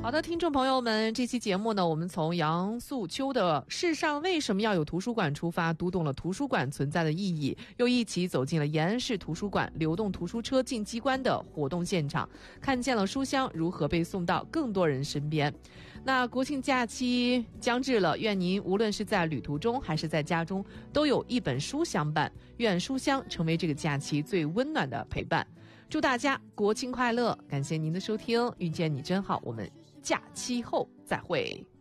好的，听众朋友们，这期节目呢，我们从杨素秋的世上为什么要有图书馆出发，读懂了图书馆存在的意义，又一起走进了延安市图书馆流动图书车进机关的活动现场，看见了书香如何被送到更多人身边。那国庆假期将至了，愿您无论是在旅途中还是在家中，都有一本书相伴，愿书香成为这个假期最温暖的陪伴。祝大家国庆快乐，感谢您的收听，遇见你真好，我们假期后再会。